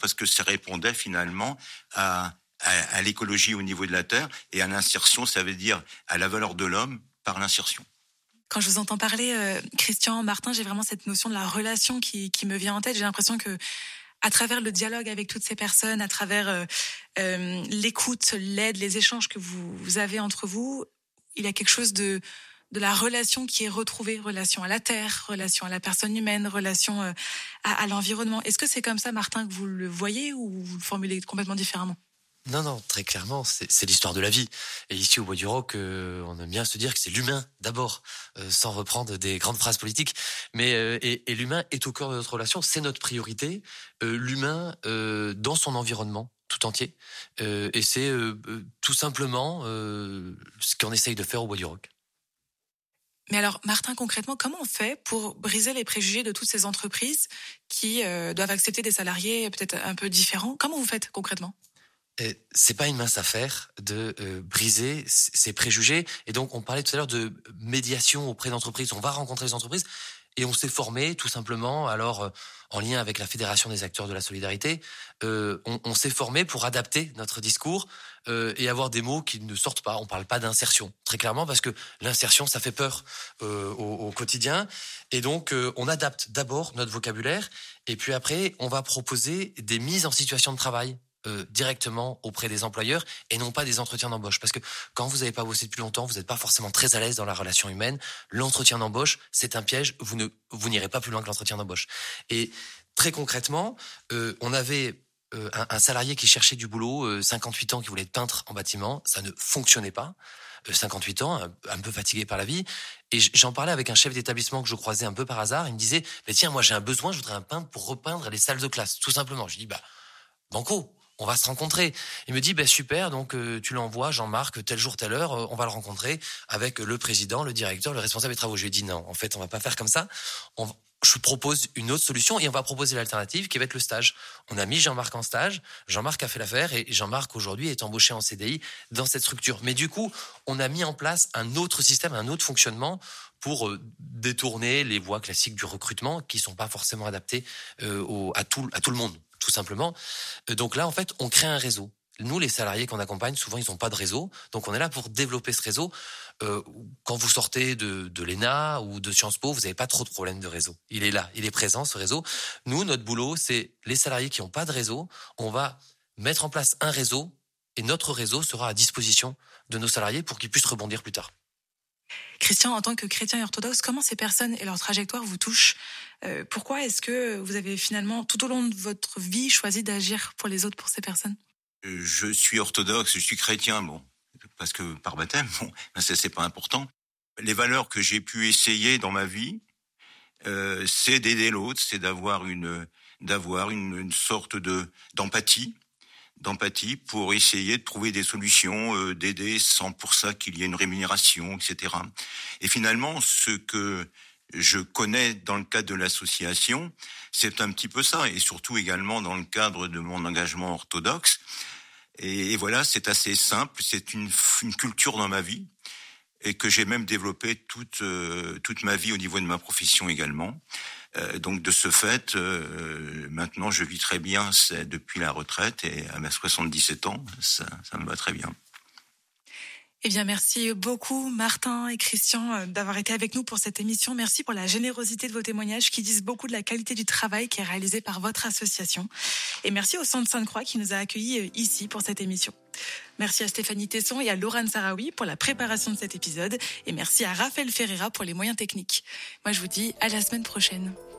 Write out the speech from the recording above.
parce que ça répondait finalement à l'écologie au niveau de la terre, et à l'insertion, ça veut dire à la valeur de l'homme par l'insertion. Quand je vous entends parler, Christian, Martin, j'ai vraiment cette notion de la relation qui me vient en tête. J'ai l'impression que à travers le dialogue avec toutes ces personnes, à travers l'écoute, l'aide, les échanges que vous avez entre vous, il y a quelque chose de la relation qui est retrouvée, relation à la terre, relation à la personne humaine, relation à l'environnement. Est-ce que c'est comme ça, Martin, que vous le voyez, ou vous le formulez complètement différemment ? Non, très clairement, c'est l'histoire de la vie. Et ici, au Bois du Roc, on aime bien se dire que c'est l'humain d'abord, sans reprendre des grandes phrases politiques. Mais et l'humain est au cœur de notre relation, c'est notre priorité. L'humain dans son environnement tout entier. Et c'est tout simplement ce qu'on essaye de faire au Bois du Roc. Mais alors, Martin, concrètement, comment on fait pour briser les préjugés de toutes ces entreprises qui doivent accepter des salariés peut-être un peu différents ? Comment vous faites concrètement ? C'est pas une mince affaire de briser ces préjugés. Et donc, on parlait tout à l'heure de médiation auprès d'entreprises. On va rencontrer les entreprises et on s'est formé tout simplement, alors en lien avec la Fédération des acteurs de la solidarité, on s'est formé pour adapter notre discours et avoir des mots qui ne sortent pas. On parle pas d'insertion, très clairement, parce que l'insertion, ça fait peur au quotidien. Et donc, on adapte d'abord notre vocabulaire, et puis après, on va proposer des mises en situation de travail directement auprès des employeurs, et non pas des entretiens d'embauche. Parce que quand vous n'avez pas bossé depuis longtemps, vous n'êtes pas forcément très à l'aise dans la relation humaine. L'entretien d'embauche, c'est un piège. Vous n'irez pas plus loin que l'entretien d'embauche. Et très concrètement, on avait un salarié qui cherchait du boulot, 58 ans, qui voulait être peintre en bâtiment. Ça ne fonctionnait pas. 58 ans, un peu fatigué par la vie. Et j'en parlais avec un chef d'établissement que je croisais un peu par hasard. Il me disait, mais tiens, moi j'ai un besoin, je voudrais un peintre pour repeindre les salles de classe, tout simplement. Je dis, banco, on va se rencontrer. Il me dit, super, donc tu l'envoies, Jean-Marc, tel jour, telle heure, on va le rencontrer avec le président, le directeur, le responsable des travaux. Je lui ai dit, non, en fait, on va pas faire comme ça. Je propose une autre solution, et on va proposer l'alternative qui va être le stage. On a mis Jean-Marc en stage, Jean-Marc a fait l'affaire, et Jean-Marc aujourd'hui est embauché en CDI dans cette structure. Mais du coup, on a mis en place un autre système, un autre fonctionnement pour détourner les voies classiques du recrutement qui sont pas forcément adaptées à tout le monde, tout simplement. Donc là, en fait, on crée un réseau. Nous, les salariés qu'on accompagne, souvent, ils n'ont pas de réseau. Donc, on est là pour développer ce réseau. Quand vous sortez de l'ENA ou de Sciences Po, vous n'avez pas trop de problèmes de réseau. Il est là, il est présent, ce réseau. Nous, notre boulot, c'est les salariés qui n'ont pas de réseau. On va mettre en place un réseau, et notre réseau sera à disposition de nos salariés pour qu'ils puissent rebondir plus tard. Christian, en tant que chrétien et orthodoxe, comment ces personnes et leur trajectoire vous touchent ? Pourquoi est-ce que vous avez finalement, tout au long de votre vie, choisi d'agir pour les autres, pour ces personnes ? Je suis orthodoxe, je suis chrétien, parce que par baptême, ça c'est pas important. Les valeurs que j'ai pu essayer dans ma vie, c'est d'aider l'autre, c'est d'avoir une sorte d'empathie pour essayer de trouver des solutions, d'aider sans pour ça qu'il y ait une rémunération, etc. Et finalement, ce que je connais dans le cadre de l'association, c'est un petit peu ça, et surtout également dans le cadre de mon engagement orthodoxe. Et voilà, c'est assez simple, c'est une culture dans ma vie, et que j'ai même développé toute ma vie au niveau de ma profession également. Donc de ce fait, maintenant je vis très bien, c'est depuis la retraite, et à mes 77 ans, ça me va très bien. Eh bien, merci beaucoup, Martin et Christian, d'avoir été avec nous pour cette émission. Merci pour la générosité de vos témoignages qui disent beaucoup de la qualité du travail qui est réalisé par votre association. Et merci au Centre Sainte-Croix qui nous a accueillis ici pour cette émission. Merci à Stéphanie Tesson et à Laurent Sarawi pour la préparation de cet épisode. Et merci à Raphaël Ferreira pour les moyens techniques. Moi, je vous dis à la semaine prochaine.